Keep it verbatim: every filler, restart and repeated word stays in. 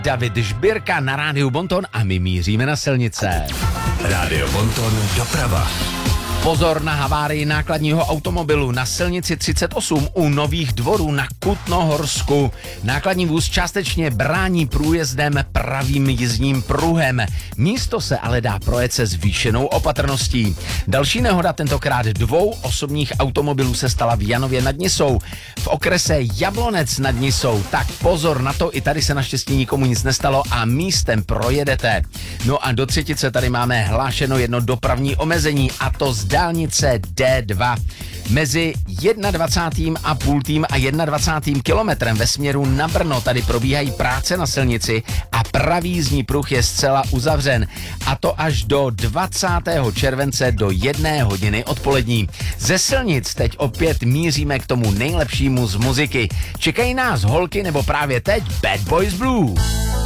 David Žbírka na rádiu Bonton a my míříme na silnice. Rádio Bonton doprava. Pozor na havárii nákladního automobilu na silnici třicet osm u Nových Dvorů na Kutnohorsku. Nákladní vůz částečně brání průjezdem pravým jízdním pruhem. Místo se ale dá projet se zvýšenou opatrností. Další nehoda, tentokrát dvou osobních automobilů, se stala v Janově nad Nisou. V okrese Jablonec nad Nisou. Tak pozor na to, i tady se naštěstí nikomu nic nestalo a místem projedete. No a do třetice tady máme hlášeno jedno dopravní omezení, a to z dálnice D dva. Mezi dvacátým prvním a půltým a dvacátým prvním kilometrem ve směru na Brno tady probíhají práce na silnici a pravý jízdní pruh je zcela uzavřen. A to až do dvacátého července do jedné hodiny odpolední. Ze silnic teď opět míříme k tomu nejlepšímu z muziky. Čekají nás holky nebo právě teď Bad Boys Blue.